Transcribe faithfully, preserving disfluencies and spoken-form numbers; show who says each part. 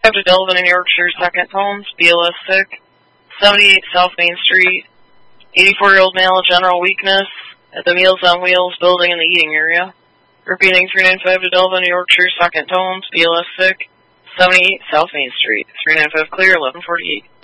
Speaker 1: Have to Delvin in Yorkshire, second homes, B L S sick, seventy-eight South Main Street, eighty-four-year-old male, general weakness at the Meals on Wheels building in the eating area. Repeating, three ninety-five to Delvin, Yorkshire, second homes, B L S sick, seventy-eight South Main Street, three ninety-five clear, eleven forty-eight.